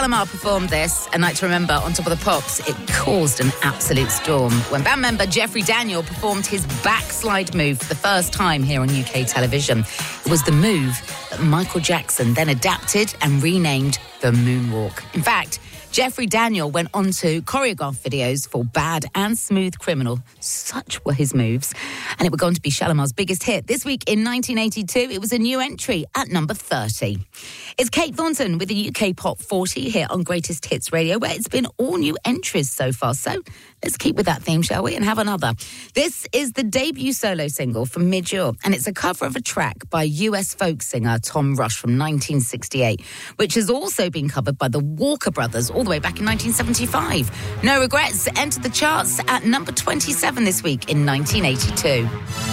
Shalimar performed this, A Night to Remember, on Top of the Pops. It caused an absolute storm when band member Jeffrey Daniel performed his backslide move for the first time here on UK television. It was the move that Michael Jackson then adapted and renamed the Moonwalk. In fact, Jeffrey Daniel went on to choreograph videos for Bad and Smooth Criminal. Such were his moves. And it would go on to be Shalimar's biggest hit. This week in 1982, it was a new entry at number 30. It's Kate Thornton with the UK Pop 40 here on Greatest Hits Radio, where it's been all new entries so far. So let's keep with that theme, shall we, and have another. This is the debut solo single from Midge Ure, and it's a cover of a track by US folk singer Tom Rush from 1968, which has also been covered by the Walker Brothers all the way back in 1975. No Regrets entered the charts at number 27 this week in 1982.